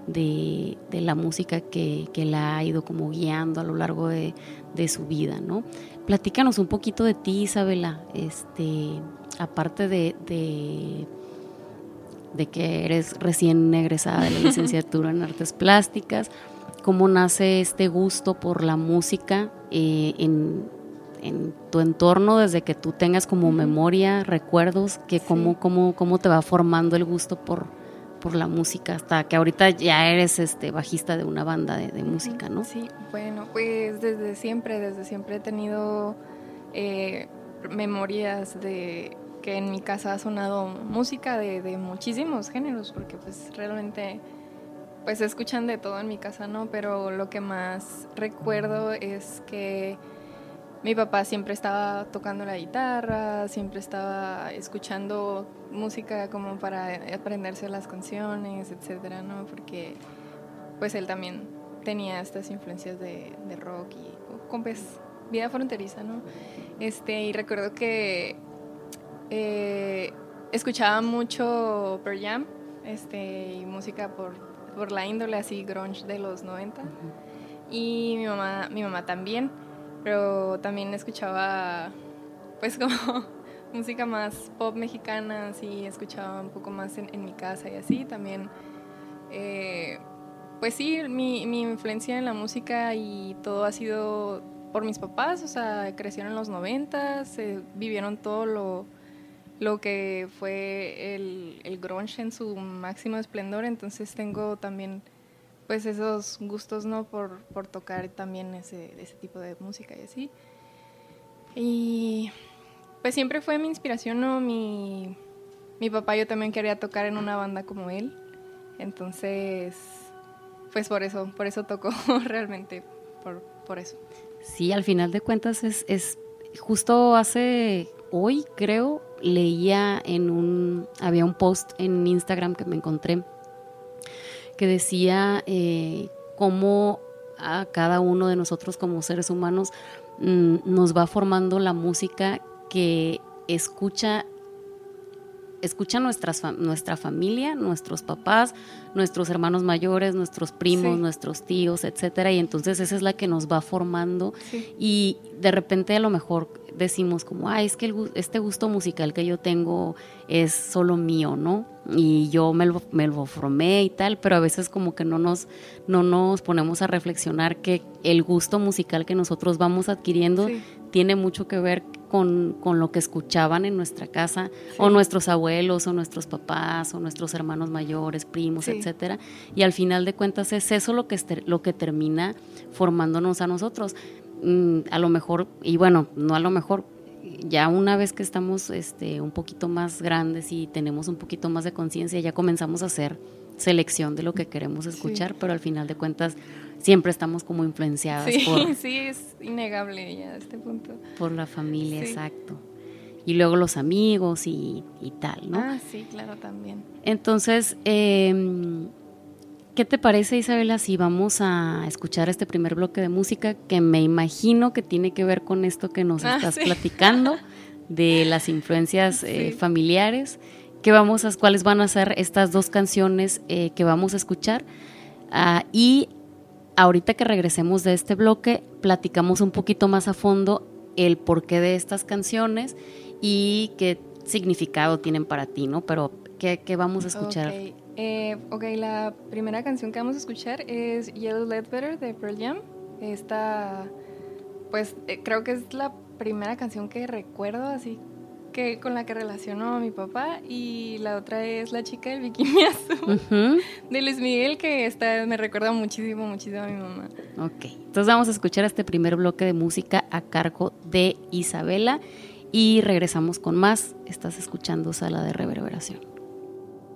de la música que la ha ido como guiando a lo largo de su vida, ¿no? Platícanos un poquito de ti, Isabela, aparte de que eres recién egresada de la licenciatura en Artes Plásticas, ¿cómo nace este gusto por la música en tu entorno desde que tú tengas como memoria, recuerdos, que cómo te va formando el gusto por la música hasta que ahorita ya eres bajista de una banda de música, ¿no? Sí, bueno, pues desde siempre he tenido memorias de que en mi casa ha sonado música de muchísimos géneros, porque pues realmente pues escuchan de todo en mi casa, ¿no? Pero lo que más recuerdo es que mi papá siempre estaba tocando la guitarra, siempre estaba escuchando música como para aprenderse las canciones, etcétera, ¿no? Porque pues él también tenía estas influencias de rock y con pues vida fronteriza, ¿no? Y recuerdo que escuchaba mucho Pearl Jam, y música por la índole así grunge de los 90. Y mi mamá también, pero también escuchaba pues como música más pop mexicana, así escuchaba un poco más en mi casa y así también. Pues sí, mi influencia en la música y todo ha sido por mis papás, o sea, crecieron en los 90s, vivieron todo lo que fue el grunge en su máximo esplendor, entonces tengo también pues esos gustos, ¿no? Por tocar también ese tipo de música y así. Y pues siempre fue mi inspiración, ¿no? Mi papá, yo también quería tocar en una banda como él, entonces pues por eso tocó realmente, por eso. Sí, al final de cuentas es justo hoy creo, leía había un post en Instagram que me encontré que decía cómo a cada uno de nosotros como seres humanos nos va formando la música que escucha nuestra familia, nuestros papás, nuestros hermanos mayores, nuestros primos, nuestros tíos, etcétera, y entonces esa es la que nos va formando y de repente a lo mejor decimos como, es que este gusto musical que yo tengo es solo mío, ¿no? Y yo me lo formé y tal, pero a veces como que no nos ponemos a reflexionar que el gusto musical que nosotros vamos adquiriendo tiene mucho que ver con lo que escuchaban en nuestra casa, o nuestros abuelos, o nuestros papás, o nuestros hermanos mayores, primos, etcétera. Y al final de cuentas es eso lo que termina formándonos a nosotros. A lo mejor, y bueno, no a lo mejor, ya una vez que estamos un poquito más grandes y tenemos un poquito más de conciencia, ya comenzamos a hacer selección de lo que queremos escuchar, pero al final de cuentas siempre estamos como influenciadas por... Sí, es innegable ya a este punto. Por la familia, exacto. Y luego los amigos y tal, ¿no? Sí, claro, también. Entonces, ¿qué te parece, Isabela, si vamos a escuchar este primer bloque de música que me imagino que tiene que ver con esto que nos estás platicando, de las influencias familiares? ¿Cuáles van a ser estas dos canciones que vamos a escuchar? Y ahorita que regresemos de este bloque, platicamos un poquito más a fondo el porqué de estas canciones y qué significado tienen para ti, ¿no? Pero, ¿qué vamos a escuchar? Ok, la primera canción que vamos a escuchar es Yellow Ledbetter de Pearl Jam. Esta, pues, creo que es la primera canción que recuerdo, así que con la que relaciono a mi papá, y la otra es La chica del bikini azul de Luis Miguel, que me recuerda muchísimo a mi mamá. Ok, entonces vamos a escuchar este primer bloque de música a cargo de Isabela y regresamos con más. Estás escuchando Sala de Reverberación.